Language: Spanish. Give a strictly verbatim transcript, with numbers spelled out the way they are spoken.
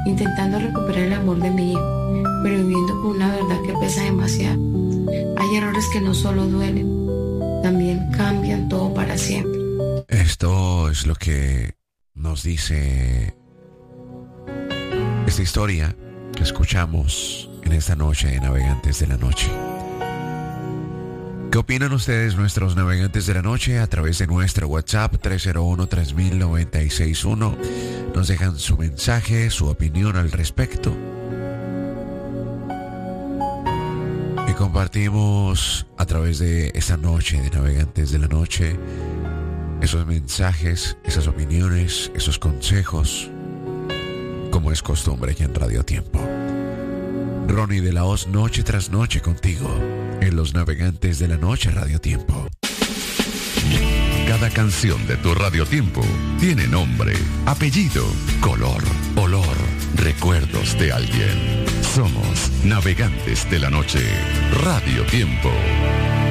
intentando recuperar el amor de mi hijo, pero viviendo con una verdad que pesa demasiado. Hay errores que no solo duelen, también cambian todo para siempre. Esto es lo que nos dice esta historia que escuchamos en esta noche de Navegantes de la Noche. ¿Qué opinan ustedes, nuestros navegantes de la noche? A través de nuestro WhatsApp tres cero uno, tres mil, noventa y seis uno nos dejan su mensaje, su opinión al respecto. Y compartimos a través de esta noche de Navegantes de la Noche esos mensajes, esas opiniones, esos consejos, como es costumbre aquí en Radio Tiempo. Ronnie de la Hoz, noche tras noche contigo en los Navegantes de la Noche Radio Tiempo. Cada canción de tu Radio Tiempo tiene nombre, apellido, color, olor, recuerdos de alguien. Somos Navegantes de la Noche Radio Tiempo.